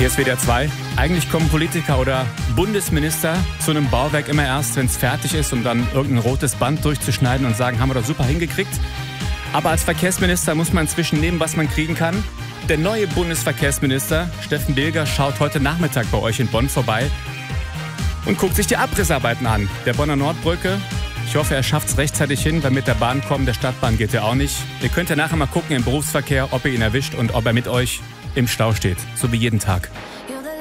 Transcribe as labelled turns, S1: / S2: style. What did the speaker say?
S1: Hier ist WDR 2. Eigentlich kommen Politiker oder Bundesminister zu einem Bauwerk immer erst, wenn es fertig ist, um dann irgendein rotes Band durchzuschneiden und sagen, haben wir doch super hingekriegt. Aber als Verkehrsminister muss man inzwischen nehmen, was man kriegen kann. Der neue Bundesverkehrsminister, Steffen Bilger, schaut heute Nachmittag bei euch in Bonn vorbei und guckt sich die Abrissarbeiten an. Der Bonner Nordbrücke. Ich hoffe, er schafft es rechtzeitig hin, weil mit der Bahn kommen, der Stadtbahn geht ja auch nicht. Ihr könnt ja nachher mal gucken im Berufsverkehr, ob ihr ihn erwischt und ob er mit euch im Stau steht. So wie jeden Tag.